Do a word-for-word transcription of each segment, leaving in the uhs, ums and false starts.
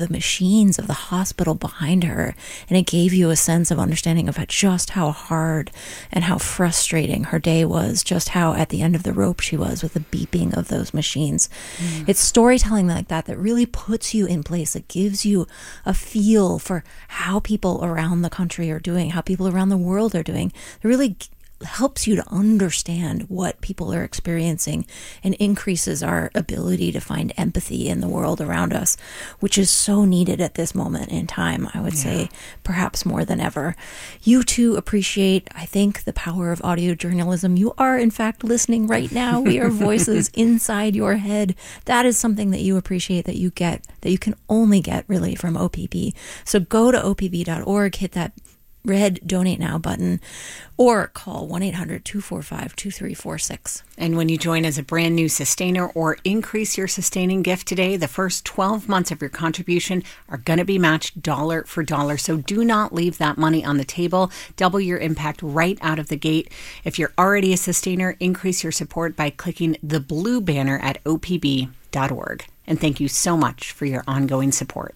the machines of the hospital behind her. And it gave you a sense of understanding of just how hard and how frustrating her day was, just how at the end of the rope she was with the beeping of those machines. Mm. It's storytelling like that that really puts you in place. It gives you a feel for how people around the country are doing, how people around the world are doing. It really helps you to understand what people are experiencing and increases our ability to find empathy in the world around us, which is so needed at this moment in time, I would yeah. say, perhaps more than ever. You too appreciate, I think, the power of audio journalism. You are, in fact, listening right now. We are voices inside your head. That is something that you appreciate, that you get, that you can only get, really, from O P B. So go to O P B dot org, hit that red Donate Now button, or call one eight hundred two four five two three four six. And when you join as a brand new sustainer or increase your sustaining gift today, the first twelve months of your contribution are going to be matched dollar for dollar. So do not leave that money on the table. Double your impact right out of the gate. If you're already a sustainer, increase your support by clicking the blue banner at O P B dot org. And thank you so much for your ongoing support.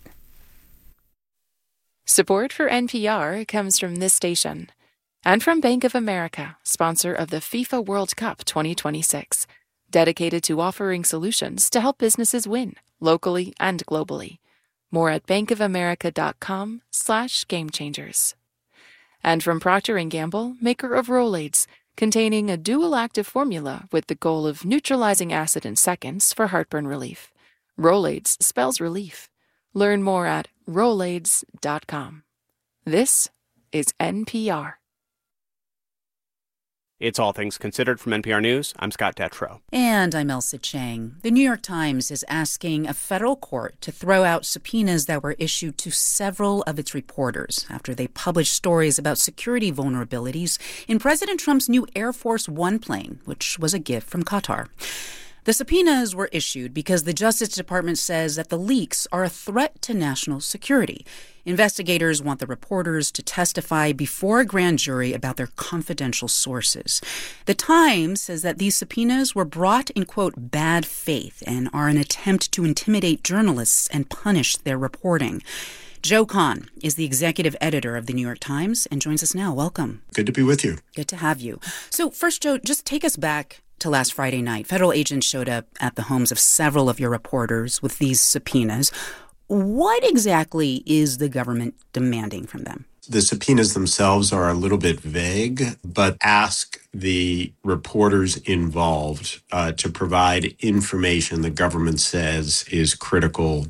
Support for N P R comes from this station and from Bank of America, sponsor of the FIFA World Cup twenty twenty-six, dedicated to offering solutions to help businesses win locally and globally. More at bankofamerica.com slash game changers. And from Procter and Gamble, maker of Rolaids, containing a dual active formula with the goal of neutralizing acid in seconds for heartburn relief. Rolaids spells relief. Learn more at rolaids dot com. This is N P R. It's All Things Considered from N P R News. I'm Scott Detrow. And I'm Elsa Chang. The New York Times is asking a federal court to throw out subpoenas that were issued to several of its reporters after they published stories about security vulnerabilities in President Trump's new Air Force One plane, which was a gift from Qatar. The subpoenas were issued because the Justice Department says that the leaks are a threat to national security. Investigators want the reporters to testify before a grand jury about their confidential sources. The Times says that these subpoenas were brought in, quote, bad faith and are an attempt to intimidate journalists and punish their reporting. Joe Kahn is the executive editor of the New York Times and joins us now. Welcome. Good to be with you. Good to have you. So first, Joe, just take us back to last Friday night. Federal agents showed up at the homes of several of your reporters with these subpoenas. What exactly is the government demanding from them? The subpoenas themselves are a little bit vague, but ask the reporters involved uh, to provide information the government says is critical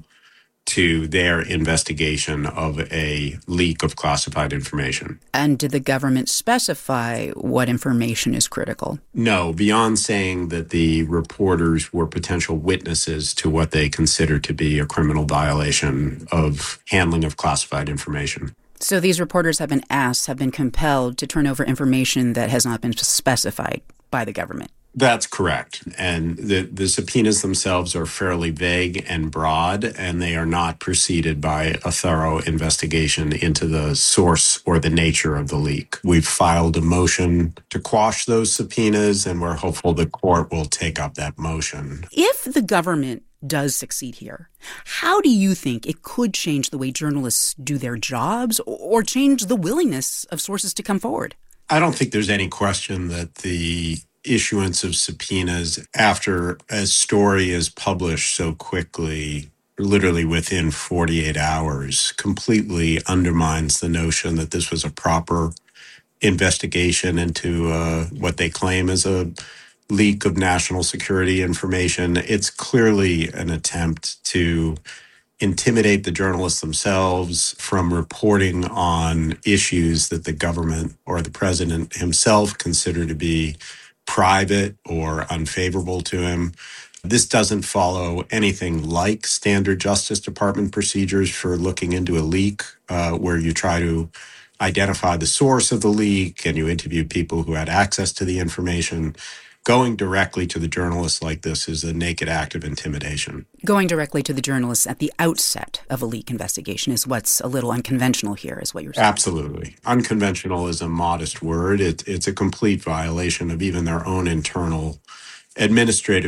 to their investigation of a leak of classified information. And did the government specify what information is critical? No, beyond saying that the reporters were potential witnesses to what they consider to be a criminal violation of handling of classified information. So these reporters have been asked, have been compelled to turn over information that has not been specified by the government. That's correct. And the, the subpoenas themselves are fairly vague and broad, and they are not preceded by a thorough investigation into the source or the nature of the leak. We've filed a motion to quash those subpoenas, and we're hopeful the court will take up that motion. If the government does succeed here, how do you think it could change the way journalists do their jobs or change the willingness of sources to come forward? I don't think there's any question that the issuance of subpoenas after a story is published so quickly, literally within forty-eight hours, completely undermines the notion that this was a proper investigation into uh, what they claim is a leak of national security information. It's clearly an attempt to intimidate the journalists themselves from reporting on issues that the government or the president himself consider to be private or unfavorable to him. This doesn't follow anything like standard Justice Department procedures for looking into a leak, uh, where you try to identify the source of the leak and you interview people who had access to the information. Going directly to the journalists like this is a naked act of intimidation. Going directly to the journalists at the outset of a leak investigation is what's a little unconventional here, is what you're saying. Absolutely. Unconventional is a modest word. It, it's a complete violation of even their own internal administrative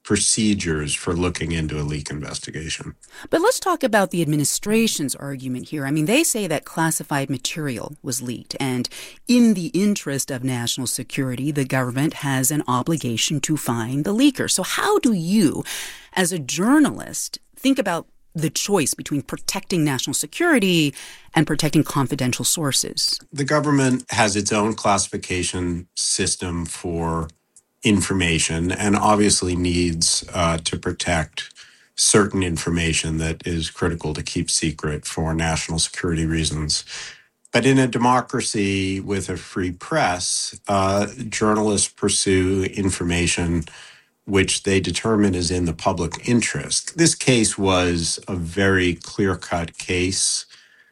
procedures for looking into a leak investigation. But let's talk about the administration's argument here. I mean, they say that classified material was leaked, and in the interest of national security, the government has an obligation to find the leaker. So how do you, as a journalist, think about the choice between protecting national security and protecting confidential sources? The government has its own classification system for information and obviously needs uh, to protect certain information that is critical to keep secret for national security reasons. But in a democracy with a free press, uh, journalists pursue information which they determine is in the public interest. This case was a very clear-cut case,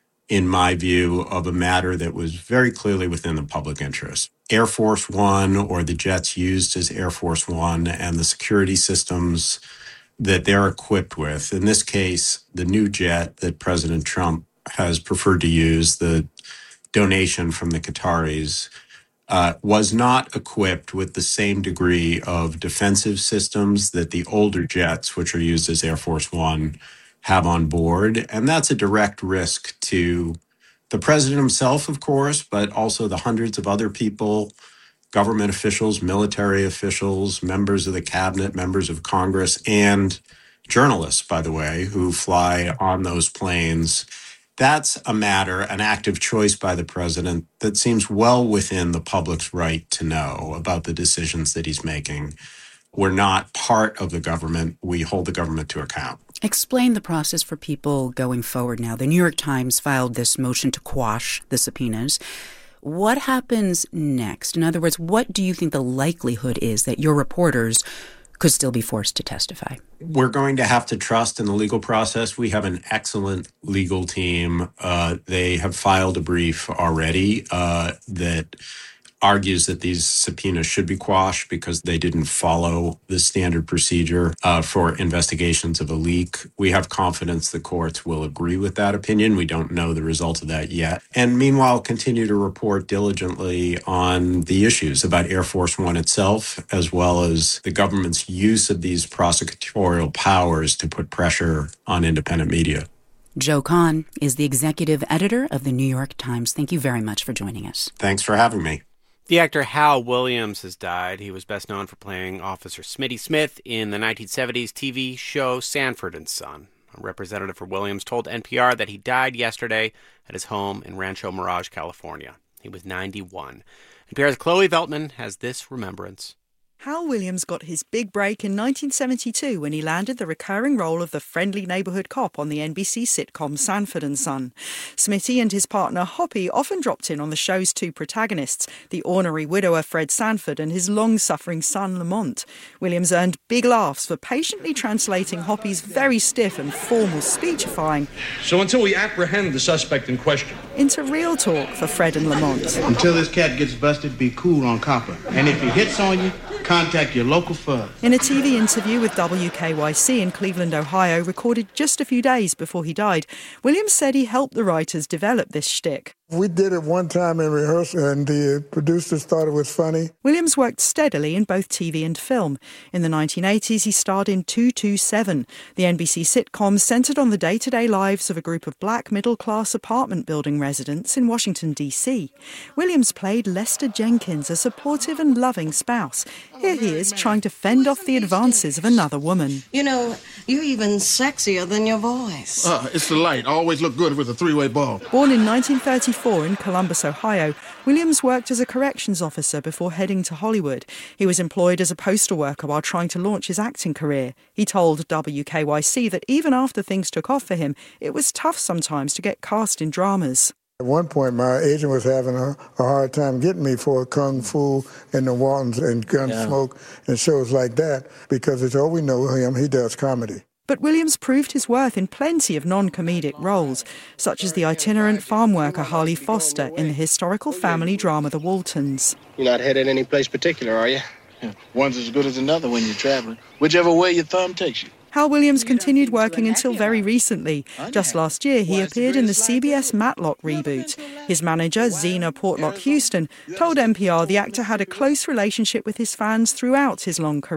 in my view, of a matter that was very clearly within the public interest. Air Force One, or the jets used as Air Force One, and the security systems that they're equipped with. In this case, the new jet that President Trump has preferred to use, the donation from the Qataris, uh, was not equipped with the same degree of defensive systems that the older jets, which are used as Air Force One, have on board. And that's a direct risk to the president himself, of course, but also the hundreds of other people, government officials, military officials, members of the cabinet, members of Congress, and journalists, by the way, who fly on those planes. That's a matter, an active choice by the president that seems well within the public's right to know about the decisions that he's making. We're not part of the government. We hold the government to account. Explain the process for people going forward now. The New York Times filed this motion to quash the subpoenas. What happens next? In other words, what do you think the likelihood is that your reporters could still be forced to testify? We're going to have to trust in the legal process. We have an excellent legal team. Uh, they have filed a brief already uh, that argues that these subpoenas should be quashed because they didn't follow the standard procedure uh, for investigations of a leak. We have confidence the courts will agree with that opinion. We don't know the result of that yet. And meanwhile, continue to report diligently on the issues about Air Force One itself, as well as the government's use of these prosecutorial powers to put pressure on independent media. Joe Kahn is the executive editor of the New York Times. Thank you very much for joining us. Thanks for having me. The actor Hal Williams has died. He was best known for playing Officer Smitty Smith in the nineteen seventies T V show Sanford and Son. A representative for Williams told N P R that he died yesterday at his home in Rancho Mirage, California. He was ninety-one. N P R's Chloe Veltman has this remembrance. Hal Williams got his big break in nineteen seventy-two when he landed the recurring role of the friendly neighbourhood cop on the N B C sitcom Sanford and Son. Smitty and his partner Hoppy often dropped in on the show's two protagonists, the ornery widower Fred Sanford and his long-suffering son Lamont. Williams earned big laughs for patiently translating Hoppy's very stiff and formal speechifying So until we apprehend the suspect in question into real talk for Fred and Lamont. Until this cat gets busted, be cool on copper. And if he hits on you, contact your local F U D. In a T V interview with W K Y C in Cleveland, Ohio, recorded just a few days before he died, Williams said he helped the writers develop this shtick. We did it one time in rehearsal, and the producers thought it was funny. Williams worked steadily in both T V and film. In the nineteen eighties, he starred in two two seven. The N B C sitcom centred on the day-to-day lives of a group of black middle-class apartment building residents in Washington, D C. Williams played Lester Jenkins, a supportive and loving spouse. Here he is trying to fend off the advances of another woman. You know, you're even sexier than your voice. Uh, it's the light. I always look good with a three-way ball. Born in nineteen thirty-four in Columbus, Ohio, Williams worked as a corrections officer before heading to Hollywood. He was employed as a postal worker while trying to launch his acting career. He told W K Y C that even after things took off for him, it was tough sometimes to get cast in dramas. At one point, my agent was having a, a hard time getting me for Kung Fu and the Waltons and Gunsmoke yeah. and shows like that, because it's all we know him, he does comedy. But Williams proved his worth in plenty of non-comedic roles, such as the itinerant farm worker Harley Foster in the historical family drama The Waltons. You're not headed any place particular, are you? Yeah. One's as good as another when you're traveling, whichever way your thumb takes you. Hal Williams continued working until very recently. Just last year, he appeared in the C B S Matlock reboot. His manager, Zena Portlock Houston, told N P R the actor had a close relationship with his fans throughout his long career.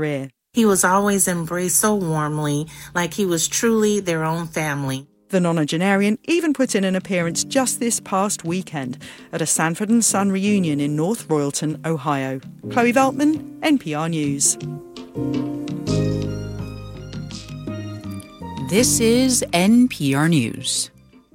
He was always embraced so warmly, like he was truly their own family. The nonagenarian even put in an appearance just this past weekend at a Sanford and Son reunion in North Royalton, Ohio. Chloe Veltman, N P R News. This is N P R News.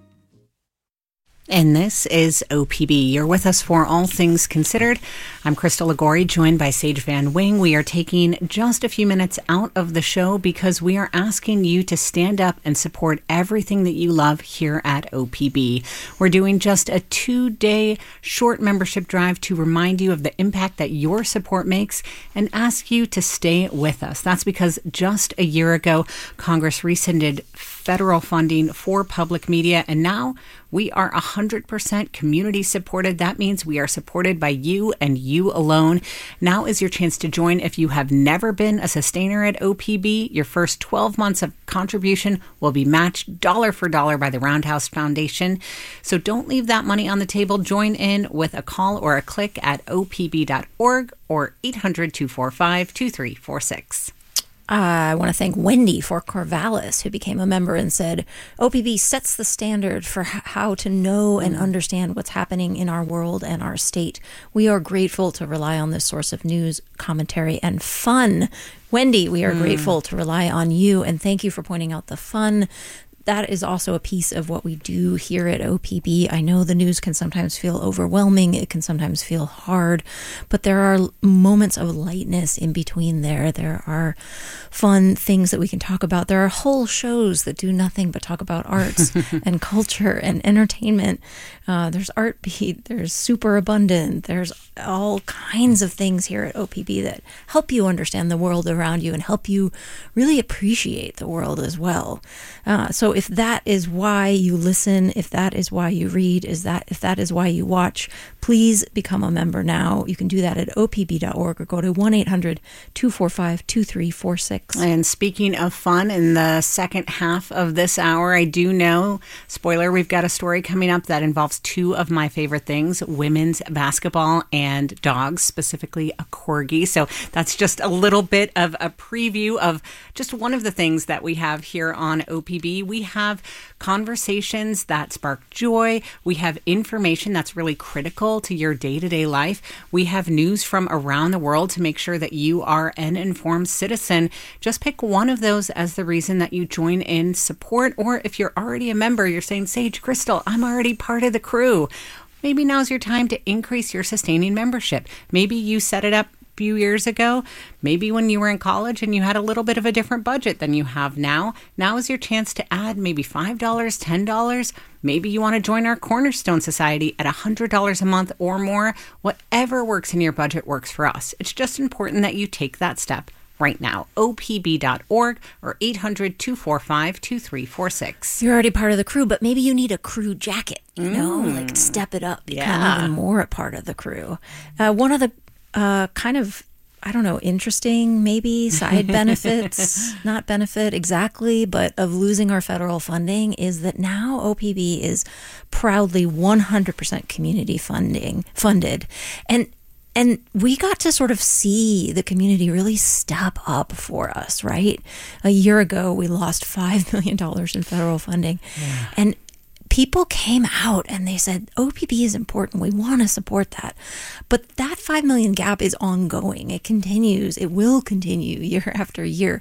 And this is O P B. You're with us for All Things Considered. I'm Crystal Ligori, joined by Sage Van Wing. We are taking just a few minutes out of the show because we are asking you to stand up and support everything that you love here at O P B. We're doing just a two-day short membership drive to remind you of the impact that your support makes and ask you to stay with us. That's because just a year ago, Congress rescinded federal funding for public media, and now we are one hundred percent community supported. That means we are supported by you and you alone. Now is your chance to join. If you have never been a sustainer at O P B, your first twelve months of contribution will be matched dollar for dollar by the Roundhouse Foundation. So don't leave that money on the table. Join in with a call or a click at O P B dot org or eight hundred, two four five, two three four six. Uh, I want to thank Wendy for Corvallis, who became a member and said, O P B sets the standard for h- how to know and understand what's happening in our world and our state. We are grateful to rely on this source of news, commentary, and fun. Wendy, we are mm. grateful to rely on you, and thank you for pointing out the fun. That is also a piece of what we do here at O P B. I know the news can sometimes feel overwhelming. It can sometimes feel hard, but there are moments of lightness in between there. There are fun things that we can talk about. There are whole shows that do nothing but talk about arts and culture and entertainment. Uh, there's Art Beat. There's Super Abundant. There's all kinds of things here at O P B that help you understand the world around you and help you really appreciate the world as well. Uh, so if that is why you listen, if that is why you read, is that if that is why you watch, please become a member now. You can do that at O P B dot org or go to one eight hundred, two four five, two three four six. And speaking of fun, in the second half of this hour, I do know, spoiler, we've got a story coming up that involves two of my favorite things, women's basketball and dogs, specifically a corgi. So that's just a little bit of a preview of just one of the things that we have here on O P B. We have conversations that spark joy. We have information that's really critical to your day-to-day life. We have news from around the world to make sure that you are an informed citizen. Just pick one of those as the reason that you join in support. Or if you're already a member, you're saying, Sage, Crystal, I'm already part of the crew. Maybe now's your time to increase your sustaining membership. Maybe you set it up few years ago, maybe when you were in college and you had a little bit of a different budget than you have now. Now is your chance to add maybe five dollars, ten dollars. Maybe you want to join our Cornerstone Society at one hundred dollars a month or more. Whatever works in your budget works for us. It's just important that you take that step right now. O P B dot org or eight hundred, two four five, two three four six. You're already part of the crew, but maybe you need a crew jacket, you know, mm. like step it up, become yeah. even more a part of the crew. Uh, one of the Uh, kind of, I don't know, interesting, maybe side benefits, not benefit exactly, but of losing our federal funding is that now O P B is proudly one hundred percent community funding funded. And and we got to sort of see the community really step up for us, right? A year ago, we lost five million dollars in federal funding. Yeah. And people came out and they said, O P B is important. We want to support that. But that five million gap is ongoing. It continues. It will continue year after year.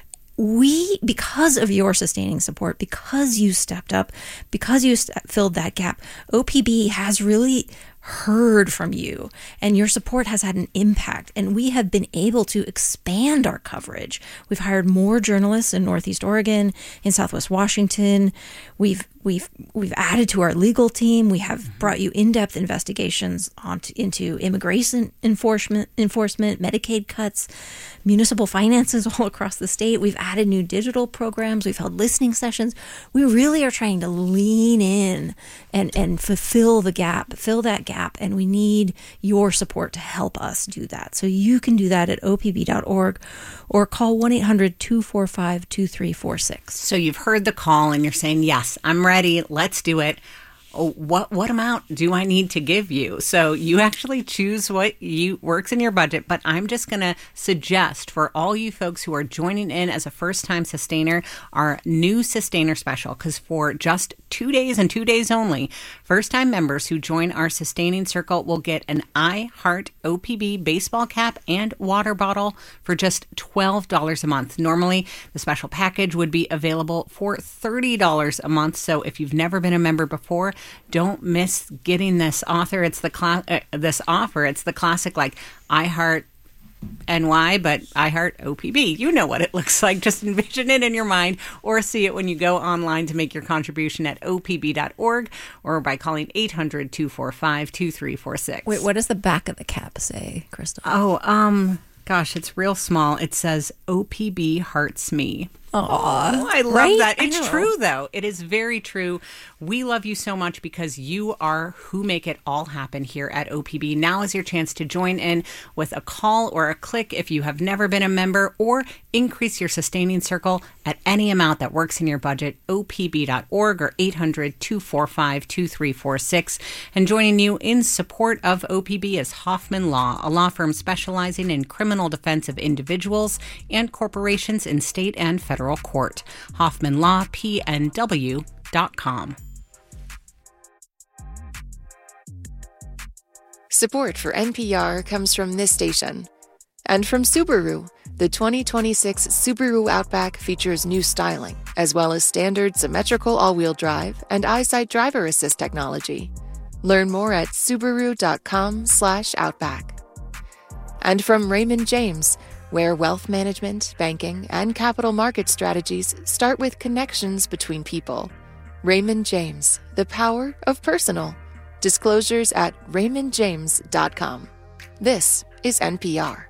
We, because of your sustaining support, because you stepped up, because you st- filled that gap, O P B has really heard from you and your support has had an impact, and we have been able to expand our coverage. We've hired more journalists in Northeast Oregon, in Southwest Washington. We've we've we've added to our legal team. We have brought you in-depth investigations onto into immigration enforcement enforcement, Medicaid cuts, municipal finances all across the state. We've added new digital programs. We've held listening sessions. We really are trying to lean in and and fulfill the gap, fill that gap, and we need your support to help us do that. So you can do that at O P B dot org or call one eight hundred, two four five, two three four six. So you've heard the call and you're saying, yes, I'm ready. Let's do it. oh, what what amount do I need to give you? So you actually choose what you works in your budget. But I'm just going to suggest for all you folks who are joining in as a first-time sustainer, our new sustainer special, because for just two days and two days only, first-time members who join our sustaining circle will get an iHeart O P B baseball cap and water bottle for just twelve dollars a month. Normally, the special package would be available for thirty dollars a month. So if you've never been a member before, don't miss getting this author. It's the cla- uh, this offer. It's the classic like iHeart N Y, but iHeart O P B. You know what it looks like. Just envision it in your mind or see it when you go online to make your contribution at O P B dot org or by calling eight hundred, two four five, two three four six. Wait, what does the back of the cap say, Crystal? Oh, um, gosh, it's real small. It says O P B hearts me. Aww, oh, I love right? that. It's true, though. It is very true. We love you so much because you are who make it all happen here at O P B. Now is your chance to join in with a call or a click if you have never been a member, or increase your sustaining circle at any amount that works in your budget. O P B dot org or eight hundred, two four five, two three four six. And joining you in support of O P B is Hoffman Law, a law firm specializing in criminal defense of individuals and corporations in state and federal court. Hoffman Law P N W dot com. Support for N P R comes from this station and from Subaru. The twenty twenty-six Subaru Outback features new styling, as well as standard symmetrical all-wheel drive and EyeSight driver assist technology. Learn more at subaru dot com slash outback. And from Raymond James, where wealth management, banking, and capital market strategies start with connections between people. Raymond James, the power of personal. Disclosures at raymond james dot com. This is N P R.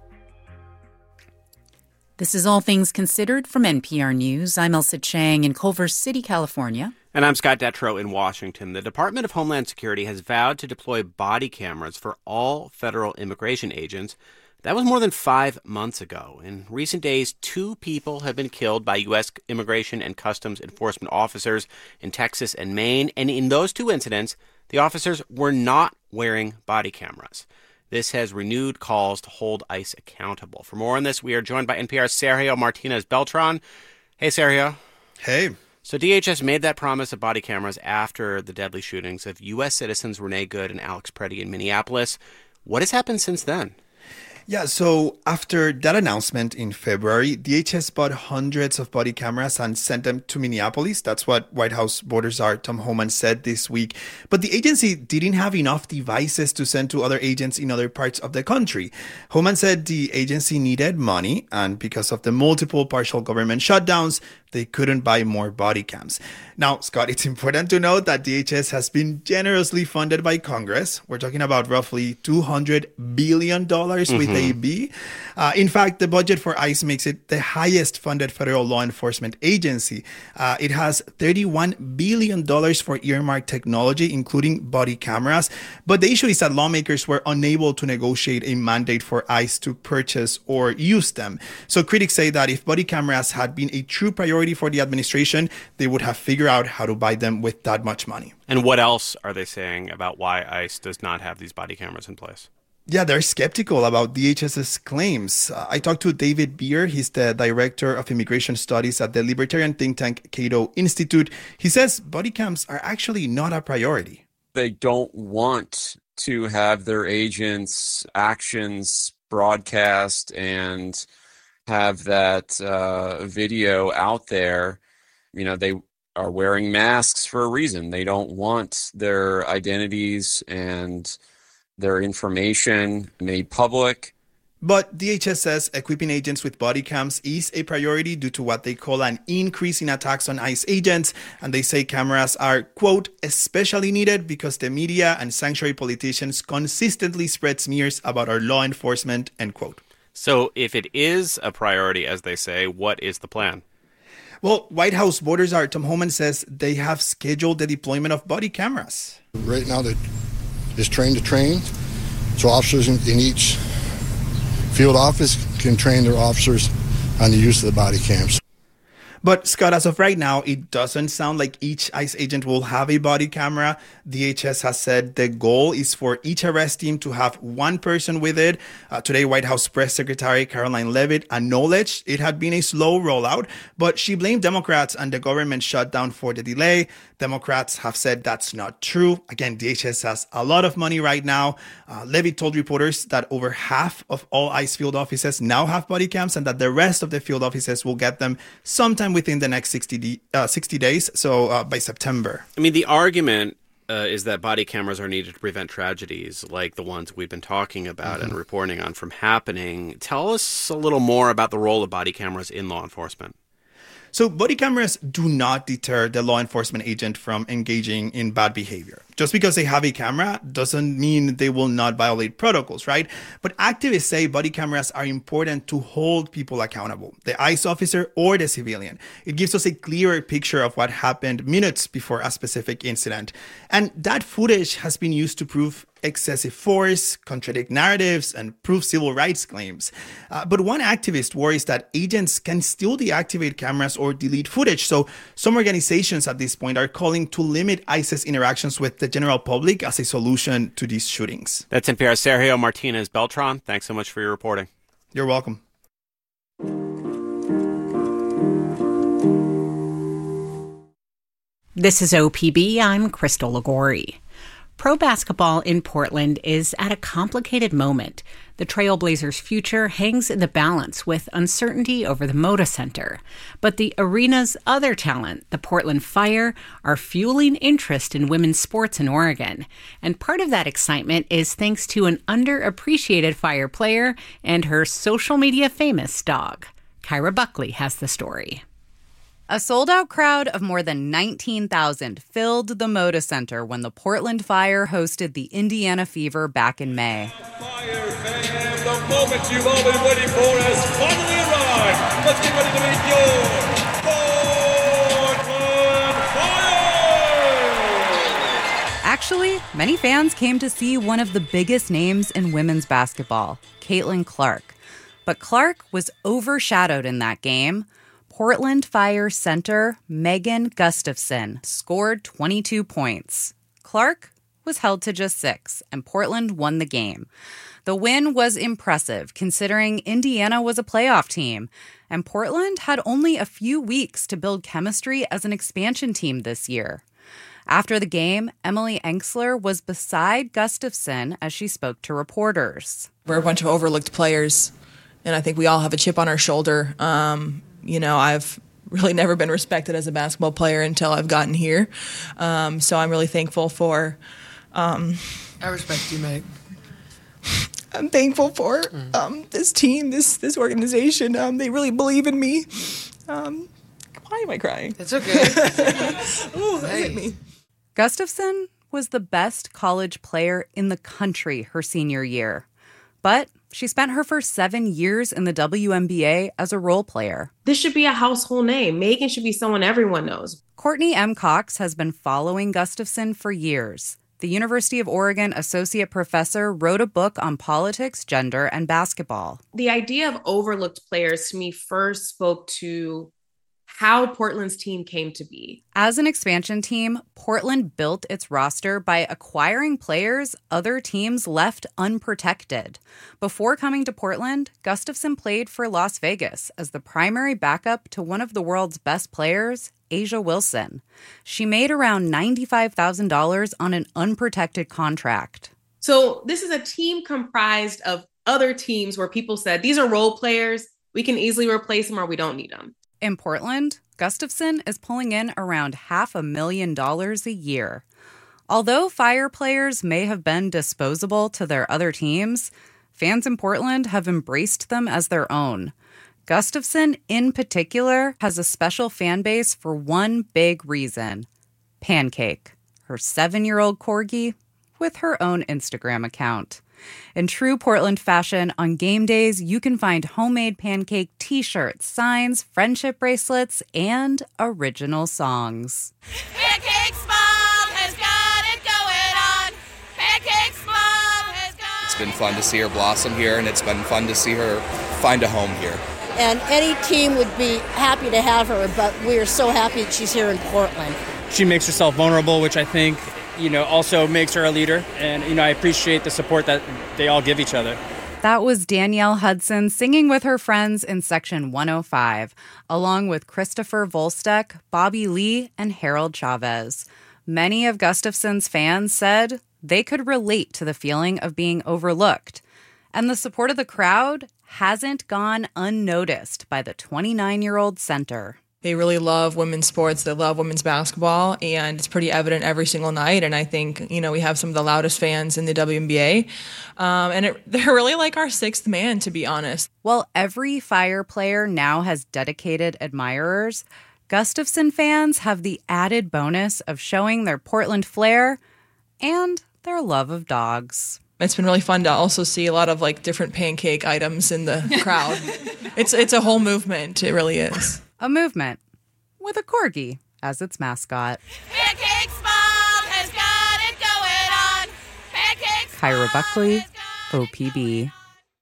This is All Things Considered from N P R News. I'm Elsa Chang in Culver City, California. And I'm Scott Detrow in Washington. The Department of Homeland Security has vowed to deploy body cameras for all federal immigration agents. That was more than five months ago. In recent days, two people have been killed by U S Immigration and Customs Enforcement officers in Texas and Maine. And in those two incidents, the officers were not wearing body cameras. This has renewed calls to hold ICE accountable. For more on this, we are joined by N P R's Sergio Martinez-Beltran. Hey, Sergio. Hey. So D H S made that promise of body cameras after the deadly shootings of U S citizens Renee Good and Alex Preddy in Minneapolis. What has happened since then? Yeah, so after that announcement in February, D H S bought hundreds of body cameras and sent them to Minneapolis. That's what White House border czar Tom Homan said this week. But the agency didn't have enough devices to send to other agents in other parts of the country. Homan said the agency needed money, and because of the multiple partial government shutdowns, they couldn't buy more body cams. Now, Scott, it's important to note that D H S has been generously funded by Congress. We're talking about roughly two hundred billion dollars mm-hmm. with a B. Uh, in fact, the budget for ICE makes it the highest funded federal law enforcement agency. Uh, it has thirty-one billion dollars for earmarked technology, including body cameras. But the issue is that lawmakers were unable to negotiate a mandate for ICE to purchase or use them. So critics say that if body cameras had been a true priority for the administration, they would have figured out how to buy them with that much money. And what else are they saying about why ICE does not have these body cameras in place? Yeah, they're skeptical about DHS's claims. Uh, I talked to David Beer. He's the director of immigration studies at the libertarian think tank Cato Institute. He says body cams are actually not a priority. They don't want to have their agents' actions broadcast and have that uh, video out there. You know, they are wearing masks for a reason. They don't want their identities and their information made public. But D H S says equipping agents with body cams is a priority due to what they call an increase in attacks on ICE agents. And they say cameras are, quote, especially needed because the media and sanctuary politicians consistently spread smears about our law enforcement, end quote. So if it is a priority, as they say, what is the plan? Well, White House border czar Tom Homan says they have scheduled the deployment of body cameras. Right now, they is trained to train. So officers in, in each field office can train their officers on the use of the body cams. But Scott, as of right now, it doesn't sound like each ICE agent will have a body camera. D H S has said the goal is for each arrest team to have one person with it. Uh, today, White House Press Secretary Caroline Leavitt acknowledged it had been a slow rollout, but she blamed Democrats and the government shutdown for the delay. Democrats have said that's not true. Again, D H S has a lot of money right now. Uh, Leavitt told reporters that over half of all ICE field offices now have body cams and that the rest of the field offices will get them sometime within the next sixty, d- uh, sixty days, so uh, by September. I mean, the argument uh, is that body cameras are needed to prevent tragedies like the ones we've been talking about mm-hmm. and reporting on from happening. Tell us a little more about the role of body cameras in law enforcement. So body cameras do not deter the law enforcement agent from engaging in bad behavior. Just because they have a camera doesn't mean they will not violate protocols, right? But activists say body cameras are important to hold people accountable, the ICE officer or the civilian. It gives us a clearer picture of what happened minutes before a specific incident. And that footage has been used to prove excessive force, contradict narratives, and prove civil rights claims. Uh, but one activist worries that agents can still deactivate cameras or delete footage. So some organizations at this point are calling to limit ICE's interactions with the general public as a solution to these shootings. That's N P R's Sergio Martinez Beltran. Thanks so much for your reporting. You're welcome. This is O P B. I'm Crystal Ligori. Pro basketball in Portland is at a complicated moment. The Trailblazers' future hangs in the balance with uncertainty over the Moda Center. But the arena's other talent, the Portland Fire, are fueling interest in women's sports in Oregon. And part of that excitement is thanks to an underappreciated Fire player and her social media famous dog. Kyra Buckley has the story. A sold-out crowd of more than nineteen thousand filled the Moda Center when the Portland Fire hosted the Indiana Fever back in May. Fire fam, the moment you've all been waiting for has finally arrived. Let's get ready to meet your Portland Fire! Actually, many fans came to see one of the biggest names in women's basketball, Caitlin Clark. But Clark was overshadowed in that game. Portland Fire center Megan Gustafson scored twenty-two points. Clark was held to just six, and Portland won the game. The win was impressive, considering Indiana was a playoff team, and Portland had only a few weeks to build chemistry as an expansion team this year. After the game, Emily Enksler was beside Gustafson as she spoke to reporters. We're a bunch of overlooked players, and I think we all have a chip on our shoulder. Um, You know, I've really never been respected as a basketball player until I've gotten here. Um, so I'm really thankful for... Um, I respect you, Meg. I'm thankful for um, this team, this this organization. Um, they really believe in me. Um, why am I crying? It's okay. Ooh, that hit me. Gustafson was the best college player in the country her senior year. But she spent her first seven years in the W N B A as a role player. This should be a household name. Megan should be someone everyone knows. Courtney M. Cox has been following Gustafson for years. The University of Oregon associate professor wrote a book on politics, gender, and basketball. The idea of overlooked players to me first spoke to how Portland's team came to be. As an expansion team, Portland built its roster by acquiring players other teams left unprotected. Before coming to Portland, Gustafson played for Las Vegas as the primary backup to one of the world's best players, A'ja Wilson. She made around ninety-five thousand dollars on an unprotected contract. So this is a team comprised of other teams where people said, these are role players, we can easily replace them or we don't need them. In Portland, Gustafson is pulling in around half a million dollars a year. Although Fire players may have been disposable to their other teams, fans in Portland have embraced them as their own. Gustafson, in particular, has a special fan base for one big reason: Pancake, her seven-year-old corgi with her own Instagram account. In true Portland fashion, on game days, you can find homemade Pancake t-shirts, signs, friendship bracelets, and original songs. Pancake's mom has got it going on. Pancake's mom has got it. It's been fun to see her blossom here, and it's been fun to see her find a home here. and any team would be happy to have her, but we are so happy that she's here in Portland. She makes herself vulnerable, which I think, you know, also makes her a leader. And, you know, I appreciate the support that they all give each other. That was Danielle Hudson singing with her friends in Section one oh five, along with Christopher Volstek, Bobby Lee, and Harold Chavez. Many of Gustafson's fans said they could relate to the feeling of being overlooked. And the support of the crowd hasn't gone unnoticed by the twenty-nine-year-old center. They really love women's sports. They love women's basketball, and it's pretty evident every single night. And I think, you know, we have some of the loudest fans in the W N B A. Um, and it, they're really like our sixth man, to be honest. While every Fire player now has dedicated admirers, Gustafson fans have the added bonus of showing their Portland flair and their love of dogs. It's been really fun to also see a lot of like different pancake items in the crowd. It's it's a whole movement. It really is. A movement with a corgi as its mascot. Pancakes Mom has got it going on. Pancakes Kyra Buckley, O P B.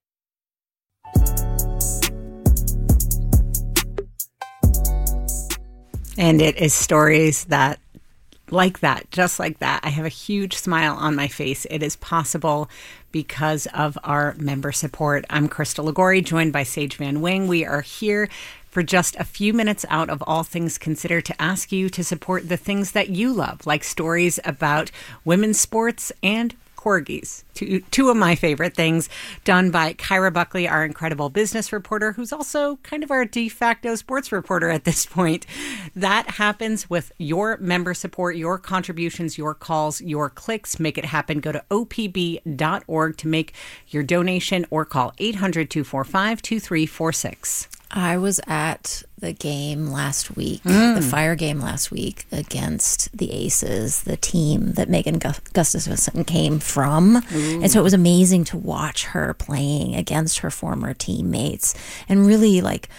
And it is stories that, like that, just like that. I have a huge smile on my face. It is possible because of our member support. I'm Crystal Ligori, joined by Sage Van Wing. We are here for just a few minutes out of All Things Considered to ask you to support the things that you love, like stories about women's sports and corgis, two, two of my favorite things, done by Kyra Buckley, our incredible business reporter, who's also kind of our de facto sports reporter at this point. That happens with your member support, your contributions, your calls, your clicks. Make it happen. Go to O P B dot org to make your donation or call eight hundred, two four five, two three four six. I was at the game last week, Mm. the Fire game last week against the Aces, the team that Megan Gu- Gustafson came from. Ooh. And so it was amazing to watch her playing against her former teammates and really like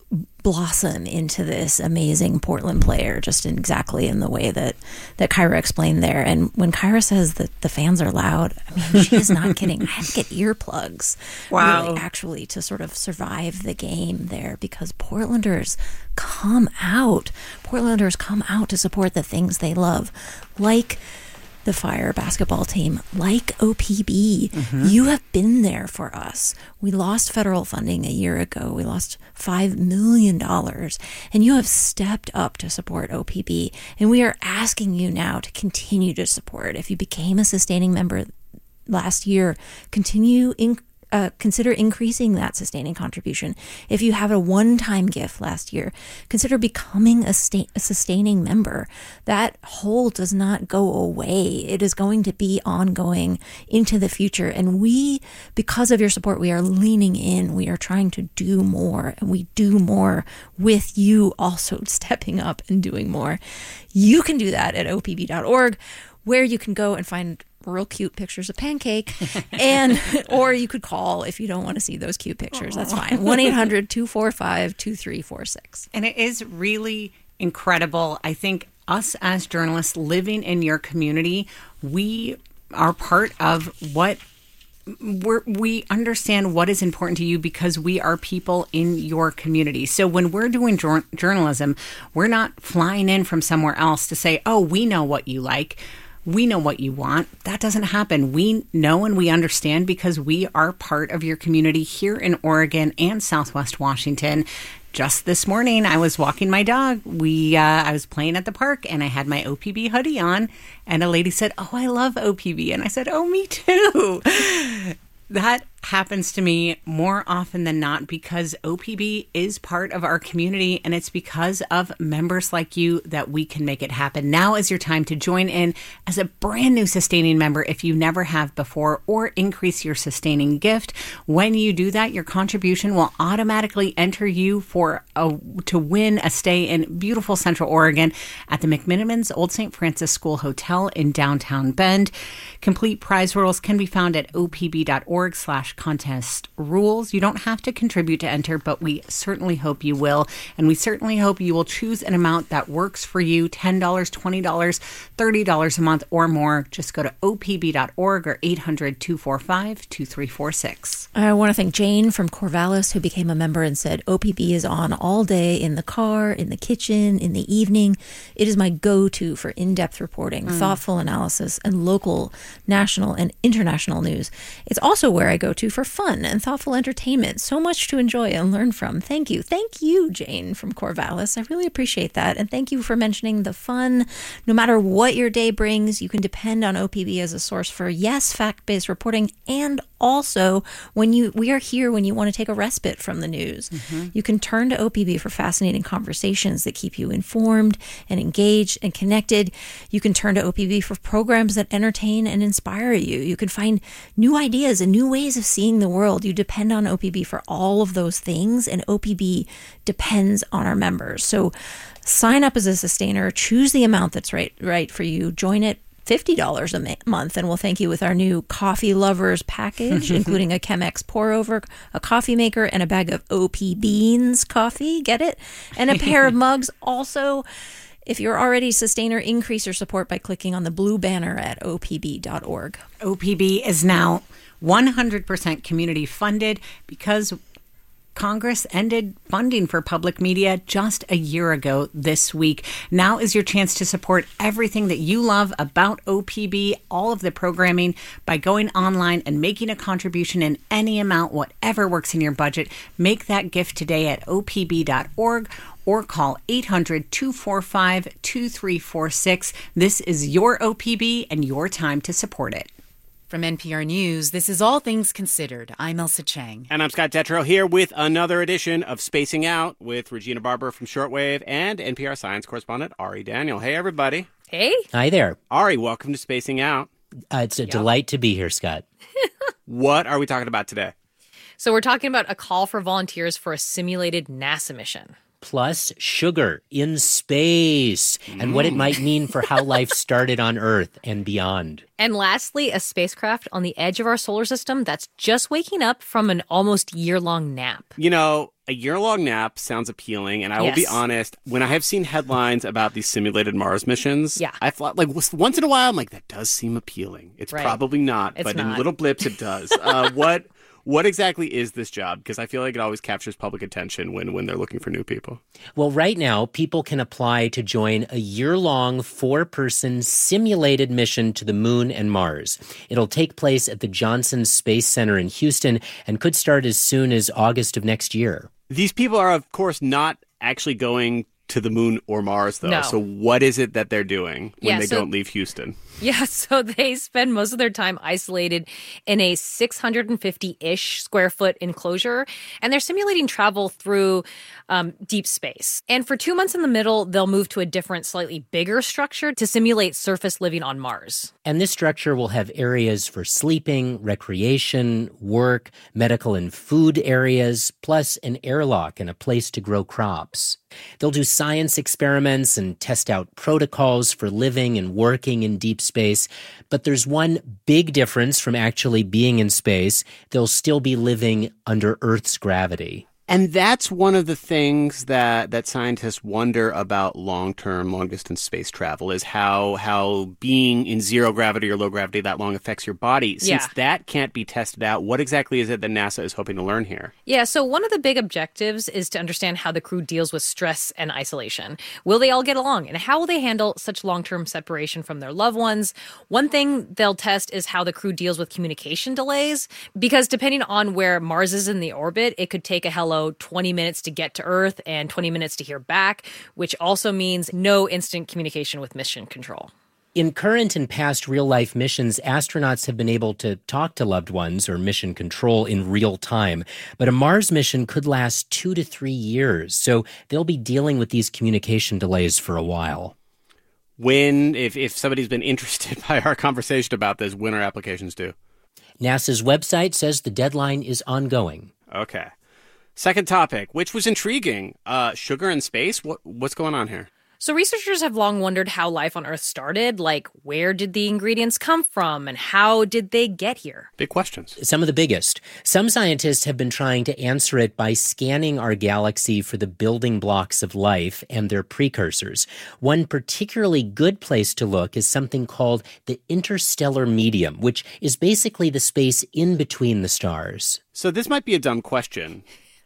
blossom into this amazing Portland player, just in exactly in the way that, that Kyra explained there. And when Kyra says that the fans are loud, I mean, she is not kidding. I had to get earplugs, Wow. really, actually, to sort of survive the game there, because Portlanders come out. Portlanders come out to support the things they love, like the Fire basketball team, like O P B. Mm-hmm. You have been there for us. We lost federal funding a year ago. We lost five million dollars, and you have stepped up to support O P B. And we are asking you now to continue to support. If you became a sustaining member last year, continue in, uh, consider increasing that sustaining contribution. If you have a one-time gift last year, consider becoming a, sta- a sustaining member. That hole does not go away. It is going to be ongoing into the future. And we, because of your support, we are leaning in. We are trying to do more, and we do more with you also stepping up and doing more. You can do that at O P B dot org, where you can go and find real cute pictures of Pancake, and or you could call if you don't want to see those cute pictures. That's fine. one eight hundred, two four five, two three four six. And it is really incredible. I think us as journalists living in your community, we are part of what we're, we understand what is important to you because we are people in your community. So when we're doing jor- journalism, we're not flying in from somewhere else to say, oh, we know what you like. We know what you want. That doesn't happen. We know and we understand because we are part of your community here in Oregon and Southwest Washington. Just this morning, I was walking my dog. We, uh, I was playing at the park, and I had my O P B hoodie on, and a lady said, "Oh, I love O P B," and I said, "Oh, me too." That happens to me more often than not because O P B is part of our community, and it's because of members like you that we can make it happen. Now is your time to join in as a brand new sustaining member if you never have before, or increase your sustaining gift. When you do that, your contribution will automatically enter you for a, to win a stay in beautiful Central Oregon at the McMinimans Old Saint Francis School Hotel in downtown Bend. Complete prize rolls can be found at O P B dot org slash slash contest rules. You don't have to contribute to enter, but we certainly hope you will. And we certainly hope you will choose an amount that works for you, ten dollars, twenty dollars, thirty dollars a month or more. Just go to O P B dot org or eight hundred, two four five, two three four six. I want to thank Jane from Corvallis, who became a member and said, O P B is on all day in the car, in the kitchen, in the evening. It is my go-to for in-depth reporting, mm. thoughtful analysis, and local, national, and international news. It's also where I go to for fun and thoughtful entertainment. So much to enjoy and learn from. Thank you. Thank you, Jane from Corvallis. I really appreciate that. And thank you for mentioning the fun. No matter what your day brings, you can depend on O P B as a source for, yes, fact-based reporting, and also when you we are here when you want to take a respite from the news. Mm-hmm. You can turn to O P B for fascinating conversations that keep you informed and engaged and connected. You can turn to O P B for programs that entertain and inspire you. You can find new ideas and new ways of seeing the world. You depend on O P B for all of those things, and O P B depends on our members. So sign up as a sustainer, choose the amount that's right right for you, join it fifty dollars a month, and we'll thank you with our new Coffee Lovers package, including a Chemex pour-over, a coffee maker, and a bag of O P Beans coffee. Get it? And a pair of mugs. Also, if you're already a sustainer, increase your support by clicking on the blue banner at O P B dot org. O P B is now one hundred percent community funded because Congress ended funding for public media just a year ago this week. Now is your chance to support everything that you love about O P B, all of the programming, by going online and making a contribution in any amount, whatever works in your budget. Make that gift today at O P B dot org or call eight hundred, two four five, two three four six. This is your O P B and your time to support it. From N P R News, this is All Things Considered. I'm Elsa Chang. And I'm Scott Detrow here with another edition of Spacing Out with Regina Barber from Shortwave and N P R science correspondent Ari Daniel. Hey, everybody. Hey. Hi there. Ari, welcome to Spacing Out. Uh, it's a yep. delight to be here, Scott. What are we talking about today? So we're talking about a call for volunteers for a simulated NASA mission. Plus sugar in space mm. and what it might mean for how life started on Earth and beyond. And lastly, a spacecraft on the edge of our solar system that's just waking up from an almost year-long nap. You know, a year-long nap sounds appealing, and I yes. will be honest, when I have seen headlines about these simulated Mars missions, yeah. I thought, like, once in a while, I'm like, that does seem appealing. It's right. probably not, it's but not. in little blips, it does. uh, what... What exactly is this job? Because I feel like it always captures public attention when, when they're looking for new people. Well, right now, people can apply to join a year-long four-person simulated mission to the moon and Mars. It'll take place at the Johnson Space Center in Houston and could start as soon as August of next year. These people are, of course, not actually going to the moon or Mars, though. No. So what is it that they're doing when yeah, they so- don't leave Houston? Yeah, so they spend most of their time isolated in a six hundred fifty-ish square foot enclosure, and they're simulating travel through um, deep space. And for two months in the middle, they'll move to a different, slightly bigger structure to simulate surface living on Mars. And this structure will have areas for sleeping, recreation, work, medical and food areas, plus an airlock and a place to grow crops. They'll do science experiments and test out protocols for living and working in deep space. But there's one big difference from actually being in space. They'll still be living under Earth's gravity. And that's one of the things that, that scientists wonder about long-term, long-distance space travel is how how being in zero gravity or low gravity that long affects your body. Since yeah. that can't be tested out, what exactly is it that NASA is hoping to learn here? Yeah, so one of the big objectives is to understand how the crew deals with stress and isolation. Will they all get along? And how will they handle such long-term separation from their loved ones? One thing they'll test is how the crew deals with communication delays, because depending on where Mars is in the orbit, it could take a hello twenty minutes to get to Earth and twenty minutes to hear back, which also means no instant communication with mission control. In current and past real-life missions, astronauts have been able to talk to loved ones or mission control in real time. But a Mars mission could last two to three years, so they'll be dealing with these communication delays for a while. When, if, if somebody's been interested by our conversation about this, when are applications due? NASA's website says the deadline is ongoing. Okay. Second topic, which was intriguing. Uh, sugar in space? What What's going on here? So researchers have long wondered how life on Earth started, like where did the ingredients come from and how did they get here? Big questions. Some of the biggest. Some scientists have been trying to answer it by scanning our galaxy for the building blocks of life and their precursors. One particularly good place to look is something called the interstellar medium, which is basically the space in between the stars. So this might be a dumb question.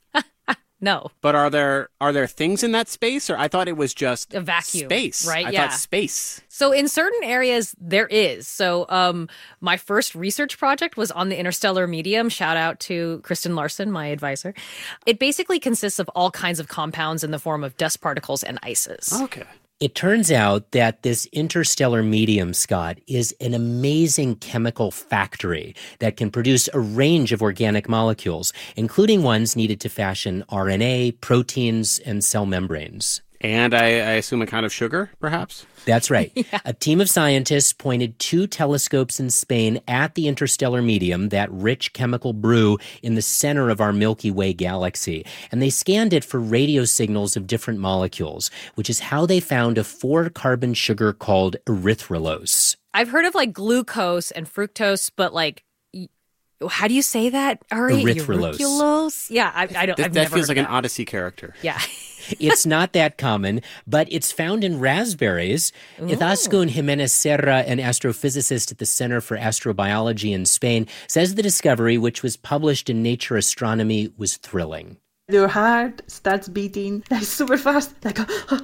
No. But are there are there things in that space? Or I thought it was just a vacuum, space. Right? I yeah. thought space. So in certain areas, there is. So um, my first research project was on the interstellar medium. Shout out to Kristen Larson, my advisor. It basically consists of all kinds of compounds in the form of dust particles and ices. Okay. It turns out that this interstellar medium, Scott, is an amazing chemical factory that can produce a range of organic molecules, including ones needed to fashion R N A, proteins, and cell membranes. And I, I assume a kind of sugar, perhaps? That's right. Yeah. A team of scientists pointed two telescopes in Spain at the interstellar medium, that rich chemical brew in the center of our Milky Way galaxy, and they scanned it for radio signals of different molecules, which is how they found a four-carbon sugar called erythrulose. I've heard of like glucose and fructose, but like, how do you say that, Ari? Erythrulose. Erythrulose? Yeah, I, I don't. That, I've that never feels heard like of an Odyssey character. Yeah. It's not that common, but it's found in raspberries. Ooh. Izaskun Jimenez Serra, an astrophysicist at the Center for Astrobiology in Spain, says the discovery, which was published in Nature Astronomy, was thrilling. Your heart starts beating like super fast, like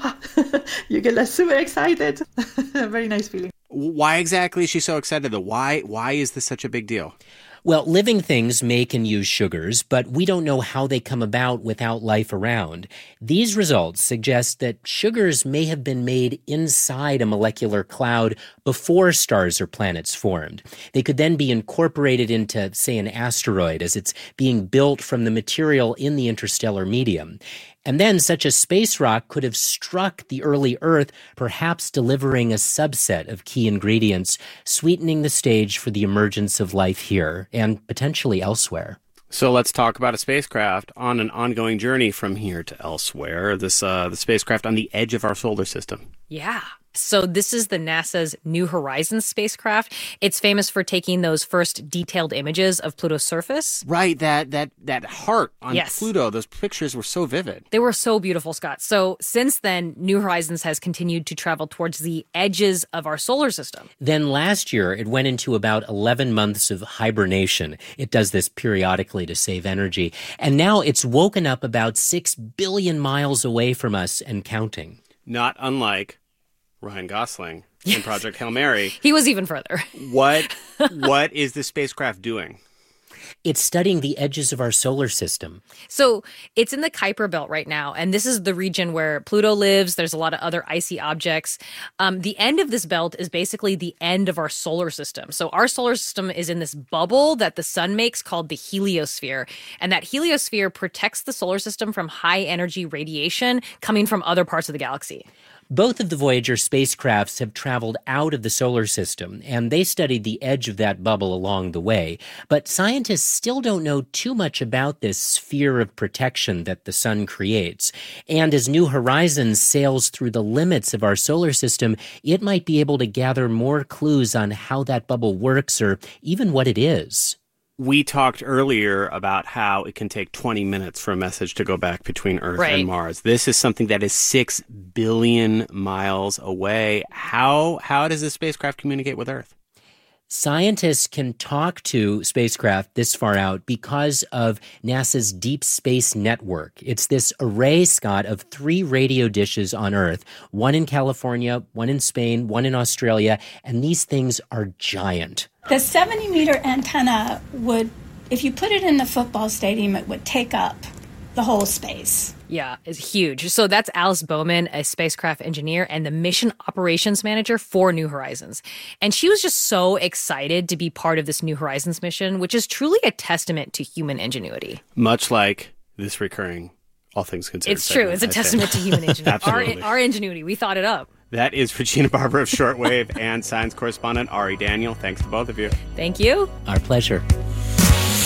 you get like super excited. Very nice feeling. Why exactly is she so excited, though? Why, why is this such a big deal? Well, living things make and use sugars, but we don't know how they come about without life around. These results suggest that sugars may have been made inside a molecular cloud before stars or planets formed. They could then be incorporated into, say, an asteroid as it's being built from the material in the interstellar medium. And then such a space rock could have struck the early Earth, perhaps delivering a subset of key ingredients, sweetening the stage for the emergence of life here and potentially elsewhere. So let's talk about a spacecraft on an ongoing journey from here to elsewhere. This uh, the spacecraft on the edge of our solar system. Yeah. So this is the NASA's New Horizons spacecraft. It's famous for taking those first detailed images of Pluto's surface. Right, that that that heart on Yes. Pluto, those pictures were so vivid. They were so beautiful, Scott. So since then, New Horizons has continued to travel towards the edges of our solar system. Then last year, it went into about eleven months of hibernation. It does this periodically to save energy. And now it's woken up about six billion miles away from us and counting. Not unlike Ryan Gosling in Project Hail Mary. He was even further. What what is the spacecraft doing? It's studying the edges of our solar system. So it's in the Kuiper Belt right now, and this is the region where Pluto lives. There's a lot of other icy objects. Um, the end of this belt is basically the end of our solar system. So our solar system is in this bubble that the sun makes called the heliosphere, and that heliosphere protects the solar system from high-energy radiation coming from other parts of the galaxy. Both of the Voyager spacecrafts have traveled out of the solar system, and they studied the edge of that bubble along the way. But scientists still don't know too much about this sphere of protection that the sun creates. And as New Horizons sails through the limits of our solar system, it might be able to gather more clues on how that bubble works or even what it is. We talked earlier about how it can take twenty minutes for a message to go back between Earth Right. and Mars. This is something that is six billion miles away. How how does this spacecraft communicate with Earth? Scientists can talk to spacecraft this far out because of NASA's Deep Space Network. It's this array, Scott, of three radio dishes on Earth, one in California, one in Spain, one in Australia, and these things are giant. The seventy meter antenna would, if you put it in the football stadium, it would take up the whole space. Yeah, it's huge. So that's Alice Bowman, a spacecraft engineer and the mission operations manager for New Horizons. And she was just so excited to be part of this New Horizons mission, which is truly a testament to human ingenuity. Much like this recurring All Things Considered It's true. segment, It's a I testament think. to human ingenuity. Absolutely. Our, our ingenuity. We thought it up. That is Regina Barber of Shortwave and science correspondent Ari Daniel. Thanks to both of you. Thank you. Our pleasure.